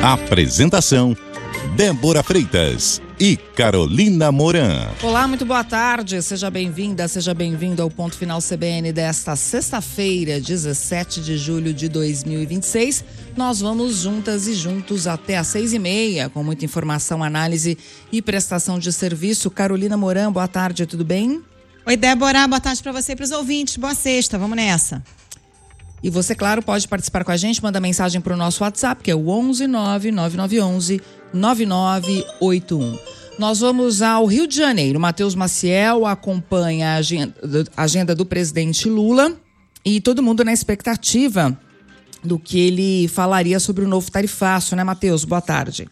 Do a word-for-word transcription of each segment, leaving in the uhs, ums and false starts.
Apresentação: Débora Freitas e Carolina Moran. Olá, muito boa tarde, seja bem-vinda, seja bem-vindo ao Ponto Final C B N desta sexta-feira, dezessete de julho de dois mil e vinte e seis. Nós vamos juntas e juntos até às seis e meia, com muita informação, análise e prestação de serviço. Carolina Moran, boa tarde, tudo bem? Oi, Débora, boa tarde para você e para os ouvintes. Boa sexta, vamos nessa. E você, claro, pode participar com a gente, manda mensagem para o nosso WhatsApp, que é o onze nove nove nove onze nove nove oito um. Nós vamos ao Rio de Janeiro. Matheus Maciel acompanha a agenda, a agenda do presidente Lula e todo mundo na expectativa do que ele falaria sobre o novo tarifaço, né, Matheus? Boa tarde.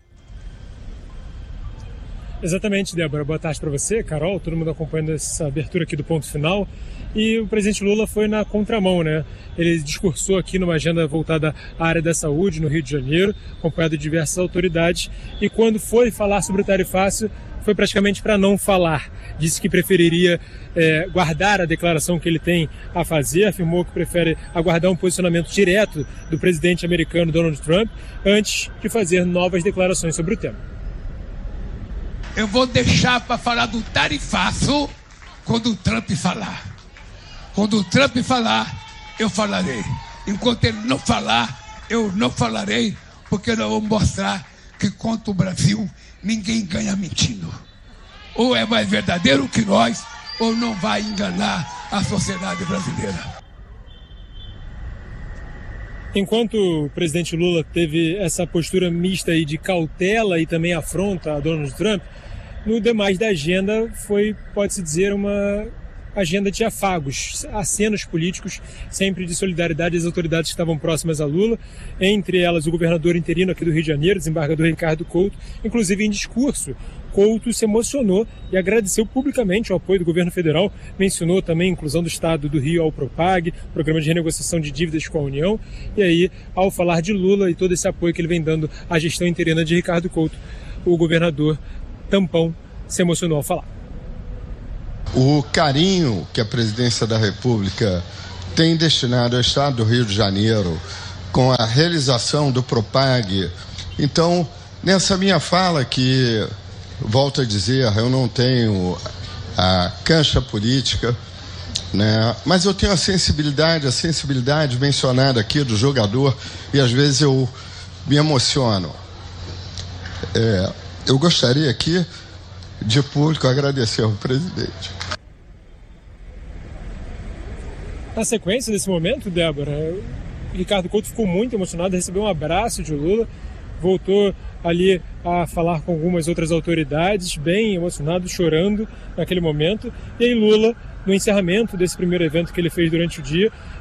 Exatamente, Débora. Boa tarde para você, Carol, todo mundo acompanhando essa abertura aqui do Ponto Final. E o presidente Lula foi na contramão, né? Ele discursou aqui numa agenda voltada à área da saúde no Rio de Janeiro, acompanhado de diversas autoridades. E quando foi falar sobre o tarifaço, foi praticamente para não falar. Disse que preferiria é, guardar a declaração que ele tem a fazer, afirmou que prefere aguardar um posicionamento direto do presidente americano Donald Trump antes de fazer novas declarações sobre o tema. Eu vou deixar para falar do tarifaço quando o Trump falar. Quando o Trump falar, eu falarei. Enquanto ele não falar, eu não falarei, porque nós vamos mostrar que contra o Brasil ninguém ganha mentindo. Ou é mais verdadeiro que nós, ou não vai enganar a sociedade brasileira. Enquanto o presidente Lula teve essa postura mista aí de cautela e também afronta a Donald Trump, no demais da agenda foi, pode-se dizer, uma agenda de afagos, acenos políticos, sempre de solidariedade às autoridades que estavam próximas a Lula, entre elas o governador interino aqui do Rio de Janeiro, desembargador Ricardo Couto. Inclusive, em discurso, Couto se emocionou e agradeceu publicamente o apoio do governo federal, mencionou também a inclusão do estado do Rio ao Propag, programa de renegociação de dívidas com a União, e aí, ao falar de Lula e todo esse apoio que ele vem dando à gestão interina de Ricardo Couto, o governador Tampão se emocionou ao falar. O carinho que a presidência da República tem destinado ao estado do Rio de Janeiro com a realização do Propag. Então, nessa minha fala que, volto a dizer, eu não tenho a cancha política, né? Mas eu tenho a sensibilidade, a sensibilidade mencionada aqui do jogador, e às vezes eu me emociono. É, eu gostaria aqui de público agradecer ao presidente. Na sequência desse momento, Débora, o Ricardo Couto ficou muito emocionado, recebeu um abraço de Lula, voltou ali a falar com algumas outras autoridades, bem emocionado, chorando naquele momento. E aí Lula, no encerramento desse primeiro evento que ele fez durante o dia,